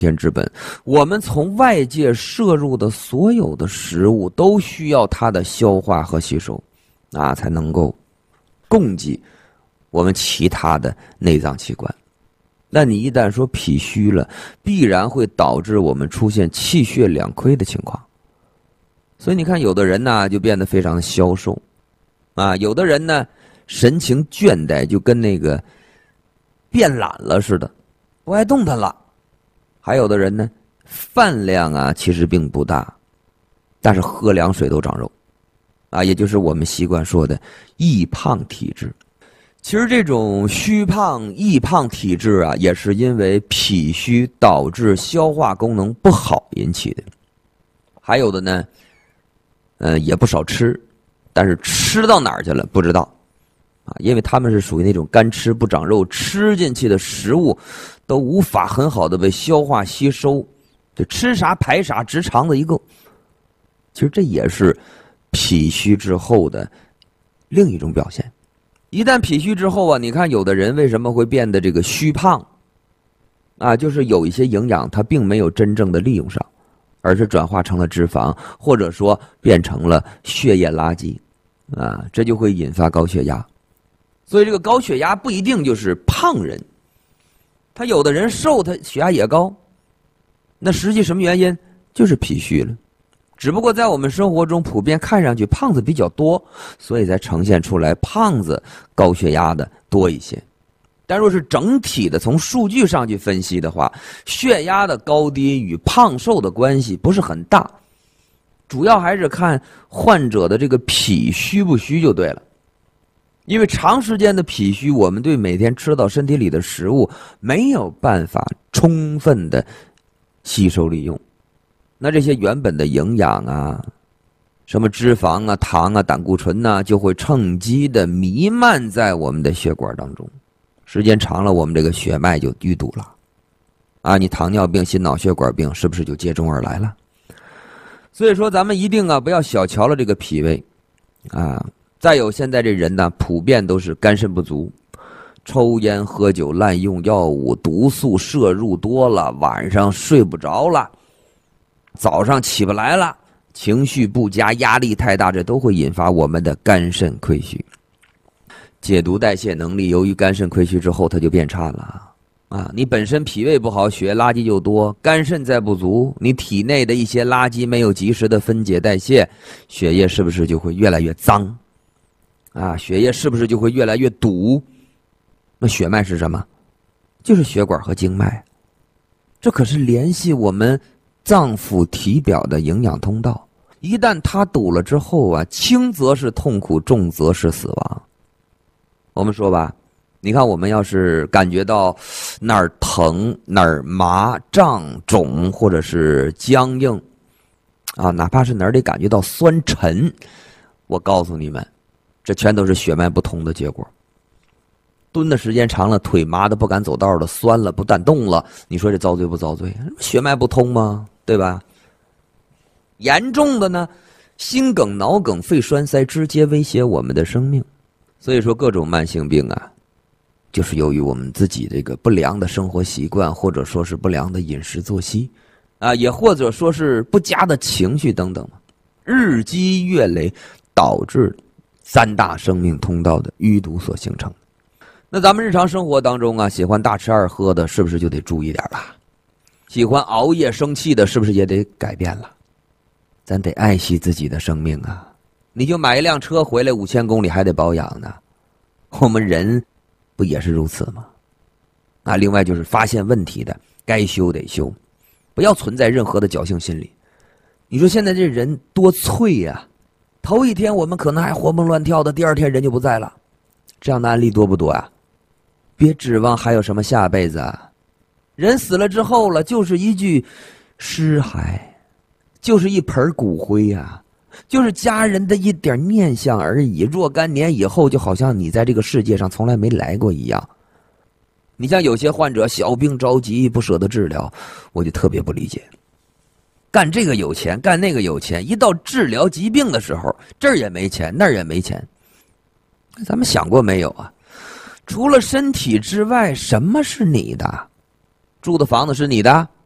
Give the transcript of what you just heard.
天之本，我们从外界摄入的所有的食物都需要它的消化和吸收，才能够供给我们其他的内脏器官。那你一旦说脾虚了，必然会导致我们出现气血两亏的情况。所以你看，有的人呢就变得非常的消瘦，有的人呢神情倦怠，就跟那个变懒了似的，不爱动弹了。还有的人呢，饭量其实并不大，但是喝凉水都长肉，也就是我们习惯说的易胖体质。其实这种虚胖、易胖体质也是因为脾虚导致消化功能不好引起的。还有的呢，也不少吃，但是吃到哪儿去了不知道，因为他们是属于那种干吃不长肉，吃进去的食物都无法很好的被消化吸收，就吃啥排啥，直肠子一个。其实这也是脾虚之后的另一种表现。一旦脾虚之后你看有的人为什么会变得这个虚胖就是有一些营养它并没有真正的利用上，而是转化成了脂肪，或者说变成了血液垃圾这就会引发高血压。所以这个高血压不一定就是胖人，他有的人瘦他血压也高，那实际什么原因？就是脾虚了。只不过在我们生活中普遍看上去胖子比较多，所以才呈现出来胖子高血压的多一些。但若是整体的从数据上去分析的话，血压的高低与胖瘦的关系不是很大，主要还是看患者的这个脾虚不虚就对了。因为长时间的脾虚，我们对每天吃到身体里的食物没有办法充分的吸收利用，那这些原本的营养什么脂肪糖胆固醇就会趁机的弥漫在我们的血管当中，时间长了我们这个血脉就淤堵了你糖尿病、心脑血管病是不是就接踵而来了？所以说咱们一定不要小瞧了这个脾胃再有现在这人普遍都是肝肾不足，抽烟喝酒滥用药物，毒素摄入多了，晚上睡不着了，早上起不来了，情绪不佳，压力太大，这都会引发我们的肝肾亏虚。解毒代谢能力由于肝肾亏虚之后它就变差了你本身脾胃不好，血液垃圾就多，肝肾再不足，你体内的一些垃圾没有及时的分解代谢，血液是不是就会越来越脏血液是不是就会越来越堵？那血脉是什么？就是血管和经脉，这可是联系我们脏腑体表的营养通道。一旦它堵了之后轻则是痛苦，重则是死亡。我们说吧，你看我们要是感觉到哪儿疼、哪儿麻、胀、肿或者是僵硬哪怕是哪儿得感觉到酸沉，我告诉你们，这全都是血脉不通的结果。蹲的时间长了，腿麻的不敢走道了，酸了不敢动了，你说这遭罪不遭罪？血脉不通吗？对吧？严重的呢，心梗、脑梗、肺栓塞直接威胁我们的生命。所以说各种慢性病就是由于我们自己这个不良的生活习惯，或者说是不良的饮食作息也或者说是不佳的情绪等等日积月累导致三大生命通道的淤堵所形成。那咱们日常生活当中喜欢大吃二喝的，是不是就得注意点了？喜欢熬夜生气的，是不是也得改变了？咱得爱惜自己的生命你就买一辆车回来5000公里还得保养呢，我们人不也是如此吗？另外就是发现问题的该修得修，不要存在任何的侥幸心理。你说现在这人多脆头一天我们可能还活蹦乱跳的，第二天人就不在了，这样的案例多不多别指望还有什么下辈子人死了之后了，就是一具尸骸，就是一盆骨灰就是家人的一点念想而已，若干年以后就好像你在这个世界上从来没来过一样。你像有些患者小病着急不舍得治疗，我就特别不理解，干这个有钱，干那个有钱，一到治疗疾病的时候，这儿也没钱那儿也没钱。咱们想过没有除了身体之外，什么是你的？住的房子是你的，